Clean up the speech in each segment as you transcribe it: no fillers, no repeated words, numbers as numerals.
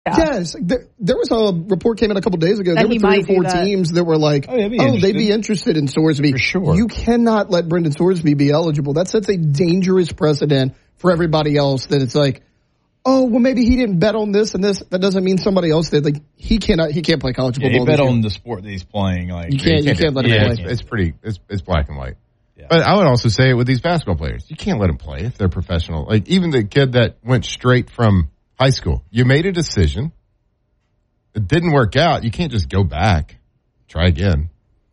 Yeah. Yes, there was a report came in a couple days ago. That there were 3 or 4 teams that were like, they'd be interested in Sorsby. For sure. You cannot let Brendan Sorsby be eligible. That sets a dangerous precedent for everybody else that it's like, oh, well, maybe he didn't bet on this and this. That doesn't mean somebody else did. Like, he can't play college football. He bet on the sport that he's playing. Like you can't let him play. It's black and white. Yeah. But I would also say it with these basketball players. You can't let them play if they're professional. Like, even the kid that went straight from high school, you made a decision. It didn't work out. You can't just go back. Try again.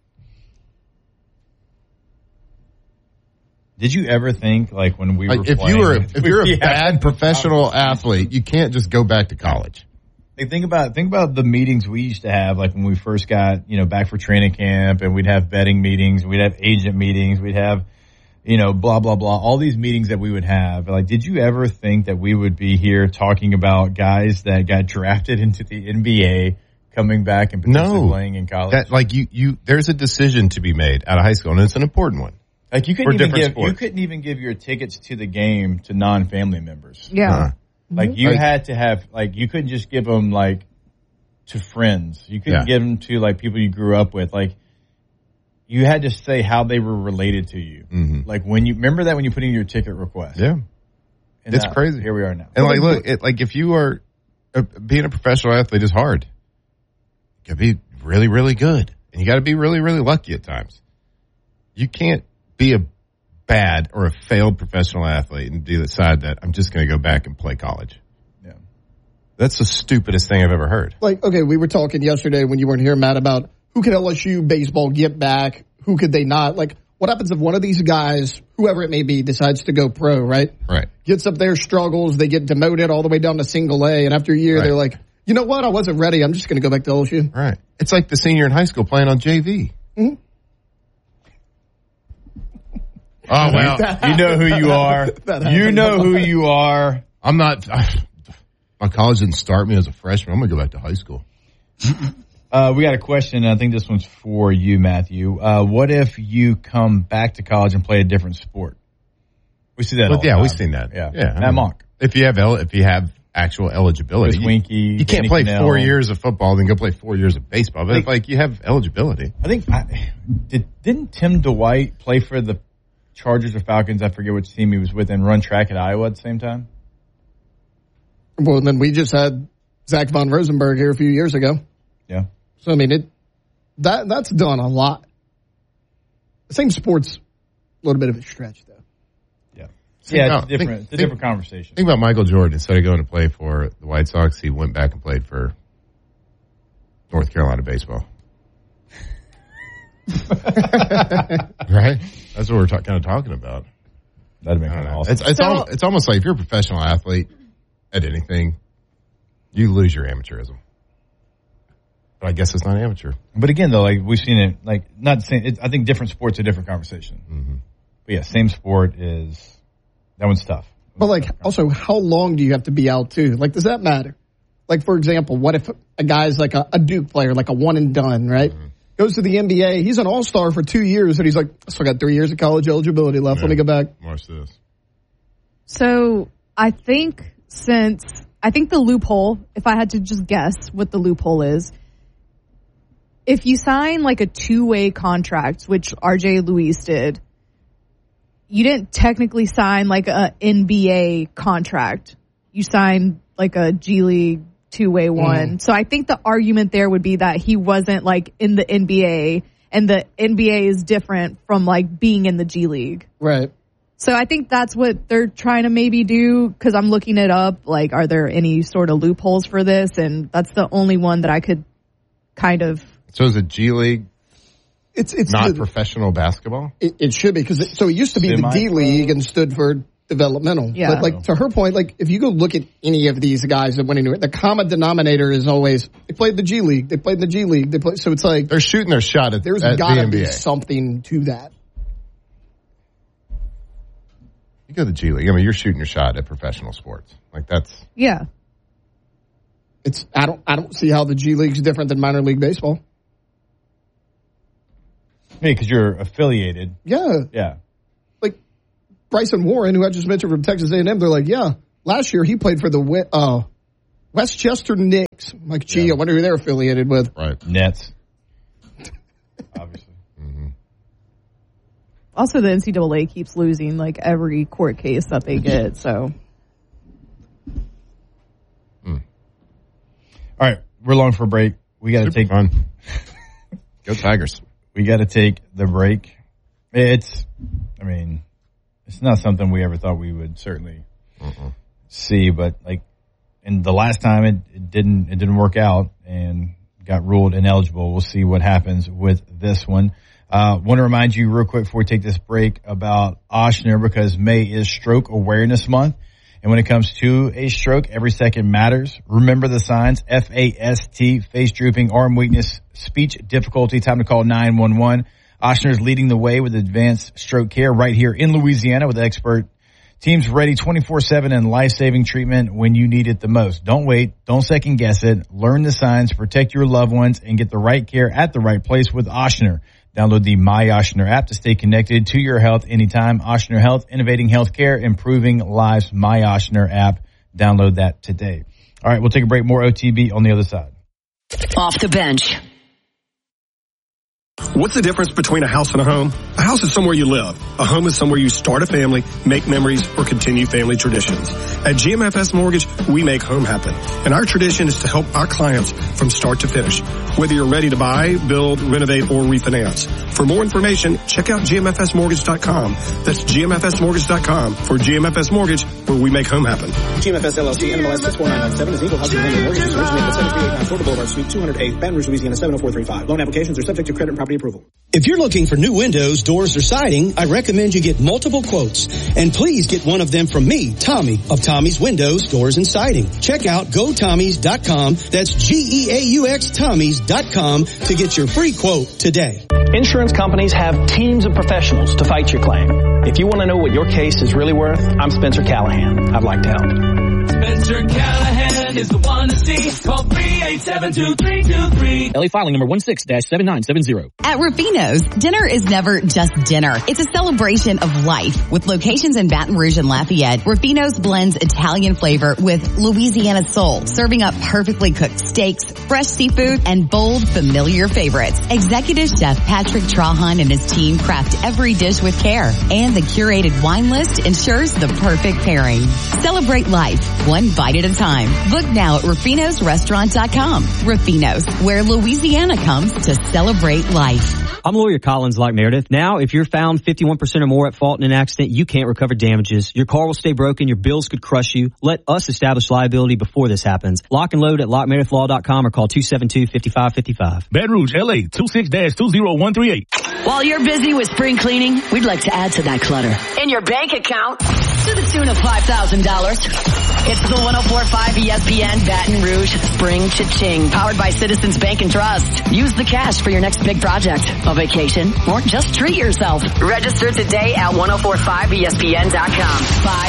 Did you ever think, like, when we were if playing, you're a bad professional athlete, you can't just go back to college. Like, think about the meetings we used to have, like when we first got, back for training camp, and we'd have betting meetings, we'd have agent meetings, we'd have, blah, blah, blah, all these meetings that we would have. Like, did you ever think that we would be here talking about guys that got drafted into the NBA coming back and potentially playing in college? There's a decision to be made out of high school, and it's an important one. Like, you couldn't even give your tickets to the game to non-family members. Yeah. Like, you had to have, like, you couldn't just give them, like, to friends. You couldn't give them to, like, people you grew up with. Like, you had to say how they were related to you. Mm-hmm. Like, remember that when you put in your ticket request? Yeah. And it's crazy. Here we are now. And, like, look, if you are, being a professional athlete is hard. You got to be really, really good. And you got to be really, really lucky at times. You can't be a bad or a failed professional athlete and decide that I'm just going to go back and play college. Yeah. That's the stupidest thing I've ever heard. Like, okay, we were talking yesterday when you weren't here, Matt, about who could LSU baseball get back, who could they not? Like, what happens if one of these guys, whoever it may be, decides to go pro, right? Right. Gets up there, struggles, they get demoted all the way down to single A, and after a year they're like, you know what, I wasn't ready, I'm just going to go back to LSU. Right. It's like the senior in high school playing on JV. Mm-hmm. Oh, well, you know who you are. You know who you are. I'm not. My college didn't start me as a freshman. I'm going to go back to high school. We got a question, and I think this one's for you, Matthew. What if you come back to college and play a different sport? We see that all the time. We've seen that. Yeah. Matt Monk. If you have actual eligibility, you can't play 4 years of football and then go play 4 years of baseball. But you have eligibility. I think didn't Tim Dwight play for the Chargers or Falcons? I forget which team he was with, and run track at Iowa at the same time. Well, then we just had Zach von Rosenberg here a few years ago. Yeah. So I mean, that's done a lot. The same sport's a little bit of a stretch, though. Yeah, it's a different conversation. Think about Michael Jordan. Instead of going to play for the White Sox, he went back and played for North Carolina baseball. Right? That's what we're kind of talking about. That'd be kind of awesome. It's almost like if you're a professional athlete at anything, you lose your amateurism. But I guess it's not amateur. But again, though, like we've seen it, like not saying I think different sports are different conversation. Mm-hmm. But yeah, same sport is that one's tough. But like, also, how long do you have to be out too? Like, does that matter? Like, for example, what if a guy's like a Duke player, like a one and done, right? Mm-hmm. Goes to the NBA. He's an all-star for 2 years, and he's like, I still got 3 years of college eligibility left. Let me go back. Watch this. So I think the loophole, if I had to just guess what the loophole is, if you sign like a two-way contract, which RJ Luis did, you didn't technically sign like a NBA contract. You signed like a G League two-way one. So I think the argument there would be that he wasn't like in the NBA, and the NBA is different from like being in the G League. Right. So I think that's what they're trying to maybe do, because I'm looking it up. Like, are there any sort of loopholes for this? And that's the only one that I could kind of. So is it G League? It's not professional basketball? It should be, because it used to be the D League and stood for developmental. Yeah. But like, to her point, like if you go look at any of these guys that went into it, the common denominator is always they played the G League, they played in the G League, so it's like they're shooting their shot at there's got to be something to that. You go to the G League. I mean, you're shooting your shot at professional sports. Like that's I don't see how the G League's different than minor league baseball. Yeah, because you're affiliated. Yeah. Like Bryson Warren, who I just mentioned from Texas A&M, they're like, last year he played for the Westchester Knicks. Like, gee, I wonder who they're affiliated with. Right. Nets. Obviously. Also, the NCAA keeps losing like every court case that they get. So, All right, we're long for a break. We got to take fun. Go Tigers. We got to take the break. It's not something we ever thought we would certainly see, but like, and the last time it didn't work out and got ruled ineligible. We'll see what happens with this one. Want to remind you real quick before we take this break about Ochsner, because May is Stroke Awareness Month. And when it comes to a stroke, every second matters. Remember the signs: FAST, face drooping, arm weakness, speech difficulty. Time to call 911. Ochsner is leading the way with advanced stroke care right here in Louisiana with expert teams ready 24/7 and life-saving treatment when you need it the most. Don't wait. Don't second guess it. Learn the signs, protect your loved ones, and get the right care at the right place with Ochsner. Download the My Ochsner app to stay connected to your health anytime. Ochsner Health, innovating healthcare, improving lives. My Ochsner app. Download that today. All right, we'll take a break. More OTB on the other side. Off the bench. What's the difference between a house and a home? A house is somewhere you live. A home is somewhere you start a family, make memories, or continue family traditions. At GMFS Mortgage, we make home happen. And our tradition is to help our clients from start to finish. Whether you're ready to buy, build, renovate, or refinance. For more information, check out GMFSmortgage.com. That's GMFSmortgage.com for GMFS Mortgage, where we make home happen. GMFS LLC, NMLS 64997 is Eagle Housing Lender Mortgages originated at 7389 Florida Boulevard, Suite 208, Baton Rouge, Louisiana 70435. Loan applications are subject to credit and property approval. If you're looking for new windows, doors, or siding, I recommend you get multiple quotes. And please get one of them from me, Tommy, of Tommy's Windows, Doors, and Siding. Check out GoTommys.com. That's GEAUX Tommys.com to get your free quote today. Insurance companies have teams of professionals to fight your claim. If you want to know what your case is really worth, I'm Spencer Callahan. I'd like to help. Spencer Callahan is the one to see. Call 387-2323. LA filing number 16-7970. At Rufino's, dinner is never just dinner. It's a celebration of life. With locations in Baton Rouge and Lafayette, Rufino's blends Italian flavor with Louisiana soul, serving up perfectly cooked steaks, fresh seafood, and bold, familiar favorites. Executive Chef Patrick Trahan and his team craft every dish with care, and the curated wine list ensures the perfect pairing. Celebrate life, one bite at a time. Book now at Rufino'sRestaurant.com. Rufino's, where Louisiana comes to celebrate life. I'm lawyer Collins Lock Meredith. Now, if you're found 51% or more at fault in an accident, you can't recover damages. Your car will stay broken. Your bills could crush you. Let us establish liability before this happens. Lock and load at LockMeredithLaw.com or call 272-5555. Baton Rouge, LA, 26-20138. While you're busy with spring cleaning, we'd like to add to that clutter in your bank account to the tune of $5,000. It's the 104.5 ESPN Baton Rouge Spring Cha-Ching, powered by Citizens Bank and Trust. Use the cash for your next big project, a vacation, or just treat yourself. Register today at 1045ESPN.com.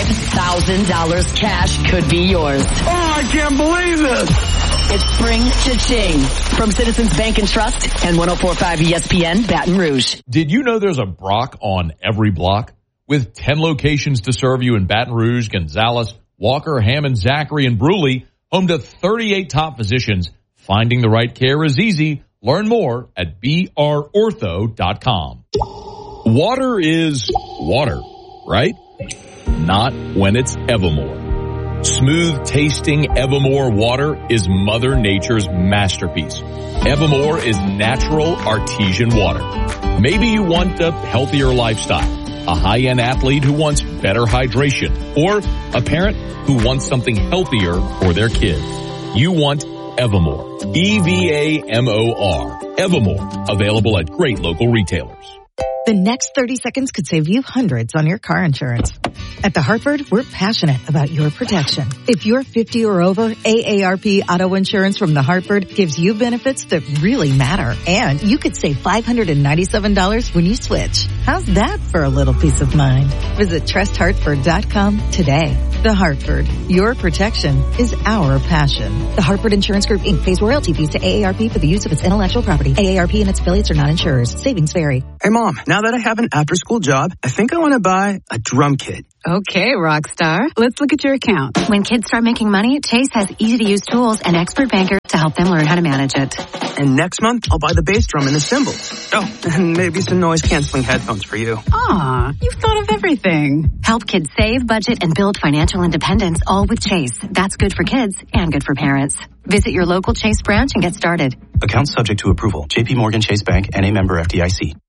$5,000 cash could be yours. Oh, I can't believe this. It's Spring Cha-Ching from Citizens Bank and Trust and 104.5 ESPN Baton Rouge. Did you know there's a Brock on every block? With 10 locations to serve you in Baton Rouge, Gonzales, Walker, Hammond, Zachary, and Bruley, home to 38 top physicians. Finding the right care is easy. Learn more at brortho.com. Water is water, right? Not when it's Evermore. Smooth tasting Evermore water is Mother Nature's masterpiece. Evermore is natural artesian water. Maybe you want a healthier lifestyle, a high-end athlete who wants better hydration, or a parent who wants something healthier for their kids. You want Evermore. EVAMOR. Evermore. Available at great local retailers. The next 30 seconds could save you hundreds on your car insurance. At The Hartford, we're passionate about your protection. If you're 50 or over, AARP Auto Insurance from The Hartford gives you benefits that really matter. And you could save $597 when you switch. How's that for a little peace of mind? Visit TrustHartford.com today. The Hartford, your protection is our passion. The Hartford Insurance Group, Inc. pays royalty fees to AARP for the use of its intellectual property. AARP and its affiliates are not insurers. Savings vary. Hey, Mom, now that I have an after-school job, I think I want to buy a drum kit. Okay, Rockstar. Let's look at your account. When kids start making money, Chase has easy-to-use tools and expert bankers to help them learn how to manage it. And next month, I'll buy the bass drum and the cymbals. Oh, and maybe some noise-canceling headphones for you. Aw, you've thought of everything. Help kids save, budget, and build financial independence, all with Chase. That's good for kids and good for parents. Visit your local Chase branch and get started. Account subject to approval. JP Morgan Chase Bank, N.A. member FDIC.